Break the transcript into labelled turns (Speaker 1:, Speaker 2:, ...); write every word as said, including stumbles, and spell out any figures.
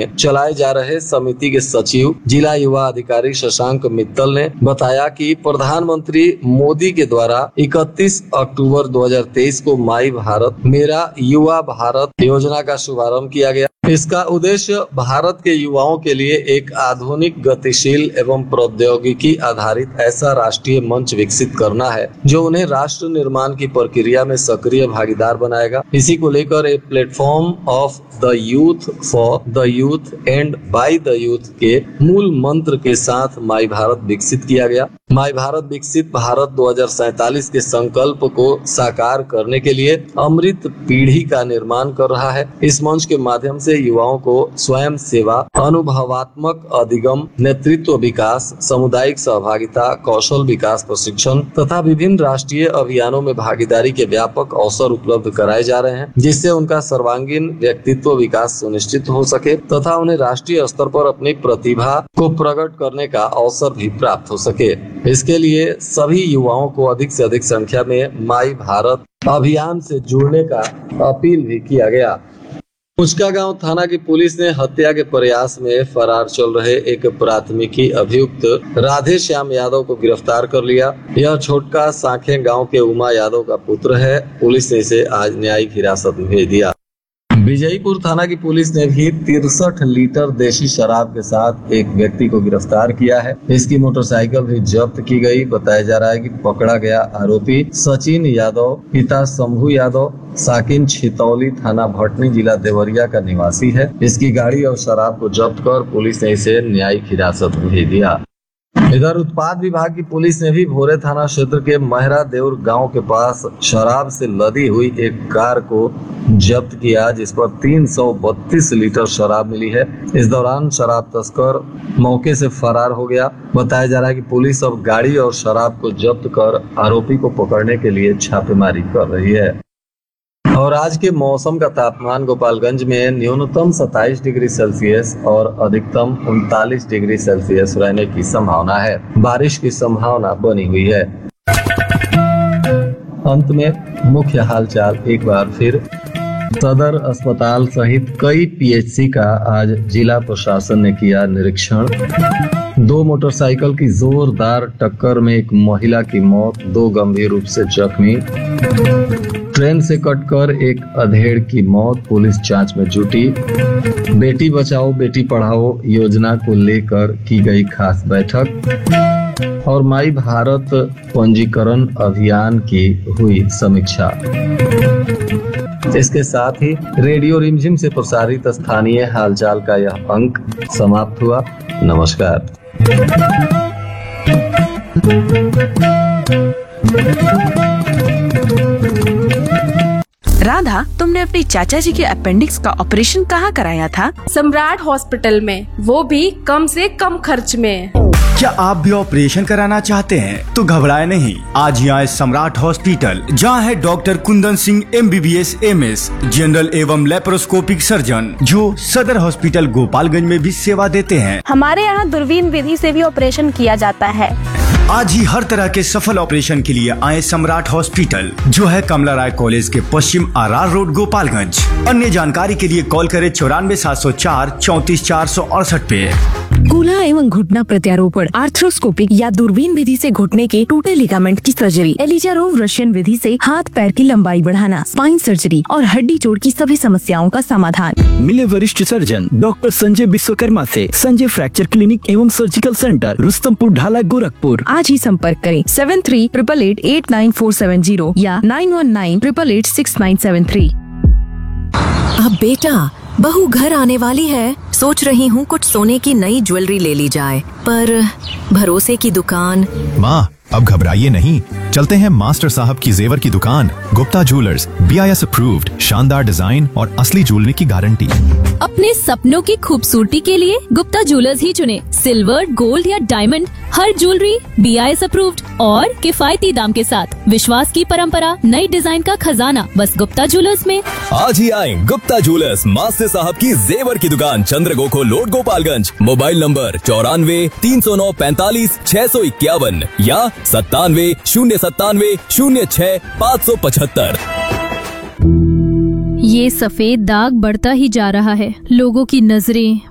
Speaker 1: में चलाए जा रहे समिति के सचिव जिला युवा अधिकारी शशांक मित्तल ने बताया कि प्रधानमंत्री मोदी के द्वारा इकतीस अक्टूबर दो हज़ार तेईस को माई भारत मेरा युवा भारत योजना का शुभारंभ किया गया। इसका उद्देश्य भारत के युवाओं के लिए एक आधुनिक, गतिशील एवं प्रौद्योगिकी आधारित ऐसा राष्ट्रीय मंच विकसित करना है जो उन्हें राष्ट्र निर्माण की प्रक्रिया में सक्रिय भागीदार बनाएगा। इसी को लेकर एक platform of the youth for the youth and by the youth के मूल मंत्र के साथ माई भारत विकसित किया गया। माई भारत विकसित भारत दो हज़ार सैतालीस के संकल्प को साकार करने के लिए अमृत पीढ़ी का निर्माण कर रहा है। इस मंच के माध्यम से युवाओं को स्वयं सेवा, अनुभवात्मक अधिगम, नेतृत्व विकास, सामुदायिक सहभागिता, कौशल विकास प्रशिक्षण तथा विभिन्न राष्ट्रीय अभियानों में भागीदारी के व्यापक अवसर उपलब्ध कराए जा रहे हैं, जिससे उनका सर्वांगीण व्यक्तित्व विकास सुनिश्चित हो सके तथा उन्हें राष्ट्रीय स्तर पर अपनी प्रतिभा को प्रकट करने का अवसर भी प्राप्त हो सके। इसके लिए सभी युवाओं को अधिक से अधिक संख्या में माई भारत अभियान से जुड़ने का अपील भी किया गया। मुचका गांव थाना की पुलिस ने हत्या के प्रयास में फरार चल रहे एक प्राथमिकी अभियुक्त राधे श्याम यादव को गिरफ्तार कर लिया। यह छोटका साखे गांव के उमा यादव का पुत्र है। पुलिस ने इसे आज न्यायिक हिरासत में भेज दिया। विजयपुर थाना की पुलिस ने भी तिरसठ लीटर देशी शराब के साथ एक व्यक्ति को गिरफ्तार किया है। इसकी मोटरसाइकिल भी जब्त की गई। बताया जा रहा है कि पकड़ा गया आरोपी सचिन यादव पिता शंभू यादव साकिन छितौली थाना भटनी जिला देवरिया का निवासी है। इसकी गाड़ी और शराब को जब्त कर पुलिस ने इसे न्यायिक हिरासत में भेज दिया। इधर उत्पाद विभाग की पुलिस ने भी भोरे थाना क्षेत्र के महरा देउर गांव के पास शराब से लदी हुई एक कार को जब्त किया, जिस पर तीन सौ बत्तीस लीटर शराब मिली है। इस दौरान शराब तस्कर मौके से फरार हो गया। बताया जा रहा है कि पुलिस अब गाड़ी और शराब को जब्त कर आरोपी को पकड़ने के लिए छापेमारी कर रही है। और आज के मौसम का तापमान गोपालगंज में न्यूनतम सत्ताईस डिग्री सेल्सियस और अधिकतम उनतालीस डिग्री सेल्सियस रहने की संभावना है। बारिश की संभावना बनी हुई है। अंत में मुख्य हालचाल एक बार फिर। सदर अस्पताल सहित कई पीएचसी का आज जिला प्रशासन ने किया निरीक्षण। दो मोटरसाइकिल की जोरदार टक्कर में एक महिला की मौत, दो गंभीर रूप से जख्मी। ट्रेन से कटकर एक अधेड़ की मौत, पुलिस जांच में जुटी। बेटी बचाओ बेटी पढ़ाओ योजना को लेकर की गई खास बैठक। और माई भारत पंजीकरण अभियान की हुई समीक्षा। इसके साथ ही रेडियो रिमझिम से प्रसारित स्थानीय हालचाल का यह अंक समाप्त हुआ। नमस्कार।
Speaker 2: राधा, तुमने अपनी चाचा जी के अपेंडिक्स का ऑपरेशन कहाँ कराया था?
Speaker 3: सम्राट हॉस्पिटल में, वो भी कम से कम खर्च में।
Speaker 4: क्या आप भी ऑपरेशन कराना चाहते हैं तो घबराए नहीं, आज ही आए सम्राट हॉस्पिटल, जहां है doctor Kundan Singh M B B S M S general एवं लेप्रोस्कोपिक सर्जन, जो सदर हॉस्पिटल गोपालगंज में भी सेवा देते हैं।
Speaker 5: हमारे यहाँ दूरबीन विधि से भी ऑपरेशन किया जाता है।
Speaker 4: आज ही हर तरह के सफल ऑपरेशन के लिए आए सम्राट हॉस्पिटल, जो है कमला राय कॉलेज के पश्चिम आर आर रोड गोपालगंज। अन्य जानकारी के लिए कॉल करें चौरानवे सात सौ चार चौतीस चार सौ अड़सठ पे।
Speaker 6: कूल्हा एवं घुटना प्रत्यारोपण, आर्थ्रोस्कोपिक या दूरबीन विधि से घुटने के टूटे लिगामेंट की सर्जरी, एलिजारोव रशियन विधि से हाथ पैर की लंबाई बढ़ाना, स्पाइन सर्जरी और हड्डी जोड़ की सभी समस्याओं का समाधान।
Speaker 7: मिले वरिष्ठ सर्जन डॉक्टर संजय विश्वकर्मा से संजय फ्रैक्चर क्लिनिक एवं सर्जिकल सेंटर, रुस्तमपुर ढाला, गोरखपुर।
Speaker 6: आज ही संपर्क करें seven three triple eight eight nine four seven zero या nine one nine triple eight six nine seven three.
Speaker 8: अब बेटा, बहू घर आने वाली है, सोच रही हूँ कुछ सोने की नई ज्वेलरी ले ली जाए, पर भरोसे की दुकान।
Speaker 9: माँ, अब घबराइए नहीं, चलते हैं मास्टर साहब की जेवर की दुकान, Gupta jewellers, B I S approved, शानदार डिजाइन और असली ज्वेलरी की गारंटी।
Speaker 10: अपने सपनों की खूबसूरती के लिए गुप्ता ज्वेलर्स ही चुने। सिल्वर, गोल्ड या diamond, her jewellery B I S approved और किफायती दाम के साथ। विश्वास की परंपरा, नई डिजाइन का खजाना, बस गुप्ता ज्वेलर्स में।
Speaker 11: आज ही आए गुप्ता ज्वेलर्स, मास्टर साहब की जेवर की दुकान, चंद्रगोखो रोड, गोपालगंज। मोबाइल नंबर चौरानवे तीन सौ नौ पैंतालीस छह सौ इक्यावन या सत्तानवे शून्य सत्तानवे शून्य छह पाँच सौ पचहत्तर।
Speaker 10: ये सफेद दाग बढ़ता ही जा रहा है। लोगों की नजरें